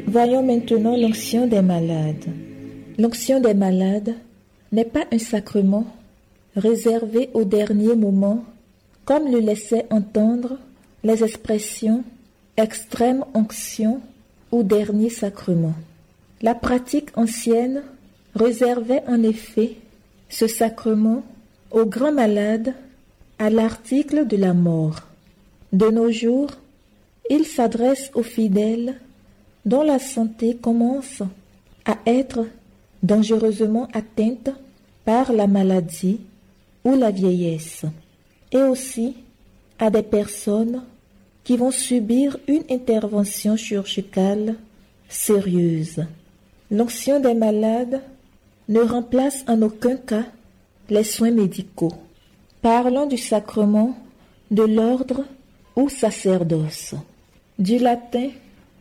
Voyons maintenant l'onction des malades. L'onction des malades n'est pas un sacrement réservé au dernier moment, comme le laissaient entendre les expressions extrême onction ou dernier sacrement. La pratique ancienne réservait en effet ce sacrement aux grands malades à l'article de la mort. De nos jours, il s'adresse aux fidèles dont la santé commence à être dangereusement atteinte par la maladie ou la vieillesse, et aussi à des personnes qui vont subir une intervention chirurgicale sérieuse. L'onction des malades ne remplace en aucun cas les soins médicaux. Parlons du sacrement de l'ordre ou sacerdoce. Du latin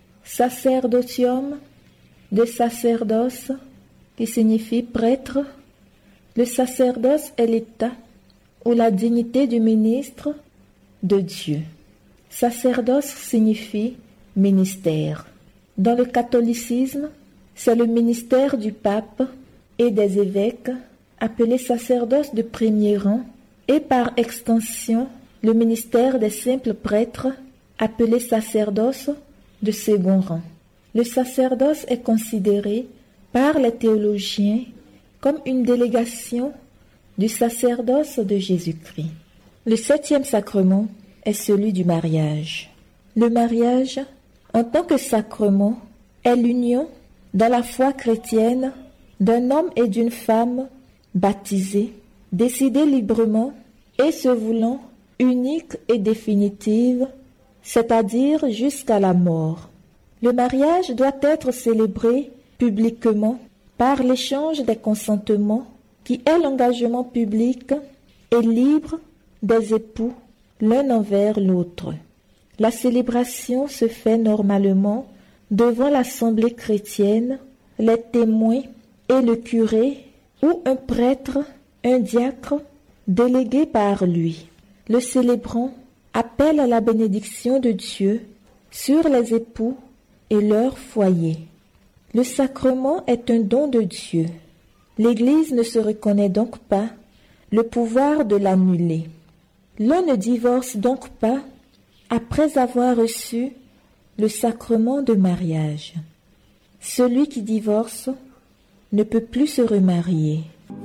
sacerdotium, de sacerdoce, qui signifie prêtre. Le sacerdoce est l'état ou la dignité du ministre de Dieu. Sacerdoce signifie ministère. Dans le catholicisme, c'est le ministère du pape et des évêques, appelé sacerdoce de premier rang, et par extension, le ministère des simples prêtres, appelé sacerdoce de second rang. Le sacerdoce est considéré par les théologiens comme une délégation du sacerdoce de Jésus-Christ. Le 7e sacrement est celui du mariage. Le mariage, en tant que sacrement, est l'union dans la foi chrétienne d'un homme et d'une femme baptisés, décidés librement et se voulant unique et définitive, c'est-à-dire jusqu'à la mort. Le mariage doit être célébré publiquement par l'échange des consentements qui est l'engagement public et libre des époux l'un envers l'autre. La célébration se fait normalement devant l'assemblée chrétienne, les témoins et le curé ou un prêtre, un diacre, délégué par lui. Le célébrant appelle à la bénédiction de Dieu sur les époux et leur foyer. Le sacrement est un don de Dieu. L'Église ne se reconnaît donc pas le pouvoir de l'annuler. L'on ne divorce donc pas après avoir reçu le sacrement de mariage. Celui qui divorce ne peut plus se remarier.